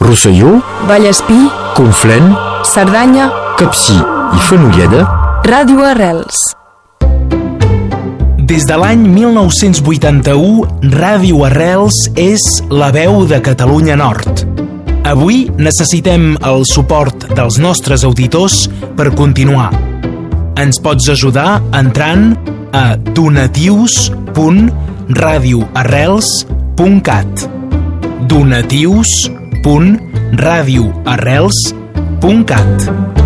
Rosselló, Vallespí, Conflent, Cerdanya, Capcir i Fenolleda. Ràdio Arrels. Des de l'any 1981, Ràdio Arrels és la veu de Catalunya Nord. Avui necessitem el suport dels nostres auditors per continuar. Ens pots ajudar entrant a donatius.radioarrels.cat donatius.radioarrels.cat